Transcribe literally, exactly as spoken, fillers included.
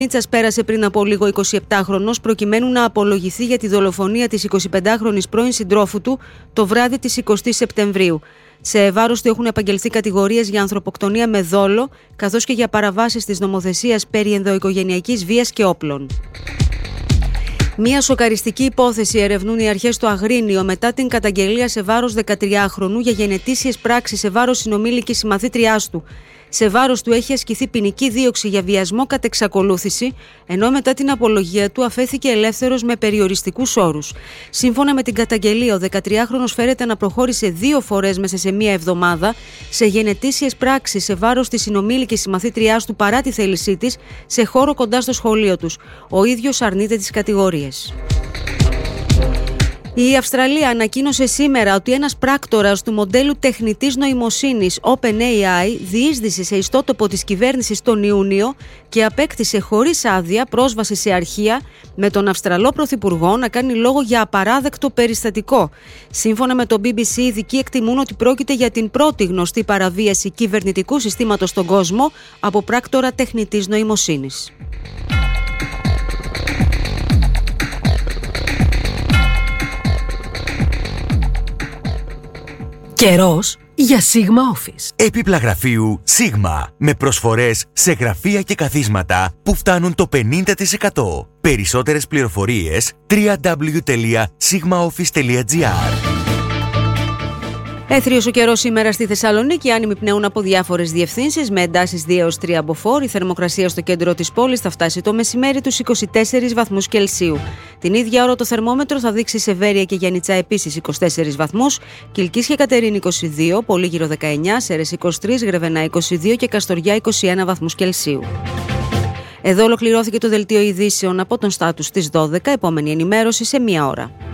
Νίτσας πέρασε πριν από λίγο εικοσιεπτάχρονος προκειμένου να απολογηθεί για τη δολοφονία της εικοσιπεντάχρονης πρώην συντρόφου του το βράδυ της εικοστής Σεπτεμβρίου. Σε βάρος του έχουν επαγγελθεί κατηγορίες για ανθρωποκτονία με δόλο, καθώς και για παραβάσεις της νομοθεσίας περί ενδοοικογενειακής βίας και όπλων. Μία σοκαριστική υπόθεση ερευνούν οι αρχές στο Αγρίνιο μετά την καταγγελία σε βάρος δεκατριάχρονου για γενετήσιες πράξεις σε βάρος συνομήλικης συμμαθήτριάς του. Σε βάρος του έχει ασκηθεί ποινική δίωξη για βιασμό κατ' εξακολούθηση, ενώ μετά την απολογία του αφέθηκε ελεύθερος με περιοριστικούς όρους. Σύμφωνα με την καταγγελία, ο δεκατριάχρονος φέρεται να προχώρησε δύο φορές μέσα σε μία εβδομάδα σε γενετήσιες πράξεις σε βάρος της συνομήλικης συμμαθήτριάς του παρά τη θέλησή της, σε χώρο κοντά στο σχολείο τους. Ο ίδιος αρνείται τις κατηγορίες. Η Αυστραλία ανακοίνωσε σήμερα ότι ένας πράκτορας του μοντέλου τεχνητής νοημοσύνης OpenAI διείσδησε σε ιστότοπο της κυβέρνησης τον Ιούνιο και απέκτησε χωρίς άδεια πρόσβαση σε αρχεία, με τον Αυστραλό Πρωθυπουργό να κάνει λόγο για απαράδεκτο περιστατικό. Σύμφωνα με το μπι μπι σι, οι ειδικοί εκτιμούν ότι πρόκειται για την πρώτη γνωστή παραβίαση κυβερνητικού συστήματος στον κόσμο από πράκτορα τεχνητής νοημοσύνης. Καιρός για Sigma Office. Έπιπλα γραφείου Sigma, με προσφορές σε γραφεία και καθίσματα που φτάνουν το πενήντα τοις εκατό. Περισσότερες πληροφορίες double-u double-u double-u τελεία sigma office τελεία gr. Έθριος ο καιρός σήμερα στη Θεσσαλονίκη, άνεμοι πνέουν από διάφορες διευθύνσεις με εντάσεις δύο έως τρία μποφόρ. Η θερμοκρασία στο κέντρο της πόλης θα φτάσει το μεσημέρι τους είκοσι τέσσερις βαθμούς Κελσίου. Την ίδια ώρα το θερμόμετρο θα δείξει σε Βέρεια και Γιαννιτσά επίσης είκοσι τέσσερις βαθμούς, Κιλκής και Κατερίνη είκοσι δύο, Πολύγυρο δεκαεννιά, Σέρρες είκοσι τρία, Γρεβενά είκοσι δύο και Καστοριά είκοσι ένα βαθμούς Κελσίου. Εδώ ολοκληρώθηκε το δελτίο ειδήσεων από τον Στάτους στις δώδεκα, επόμενη ενημέρωση σε μία ώρα.